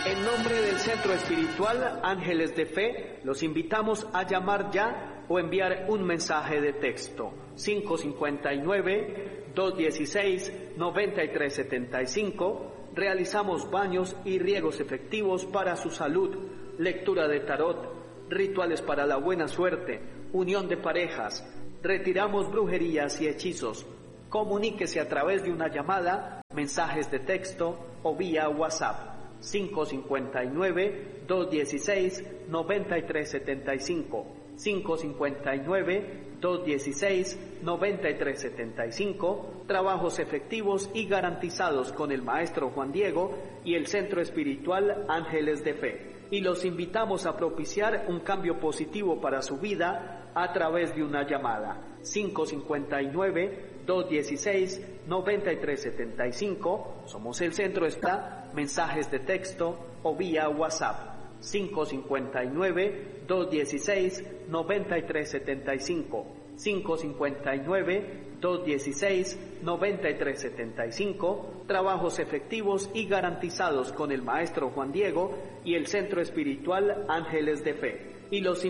En nombre del Centro Espiritual Ángeles de Fe, los invitamos a llamar ya o enviar un mensaje de texto. 559-216-9375. Realizamos baños y riegos efectivos para su salud, lectura de tarot, rituales para la buena suerte, unión de parejas. Retiramos brujerías y hechizos. Comuníquese a través de una llamada, mensajes de texto o vía WhatsApp. 559-216-9375. 559-216-9375. Trabajos efectivos y garantizados con el Maestro Juan Diego y el Centro Espiritual Ángeles de Fe. Y los invitamos a propiciar un cambio positivo para su vida a través de una llamada. 559-216-9375. Somos el Centro Espiritual. Mensajes de texto o vía WhatsApp. 559-216-9375. 559-216-9375. Trabajos efectivos y garantizados con el Maestro Juan Diego y el Centro Espiritual Ángeles de Fe. Y los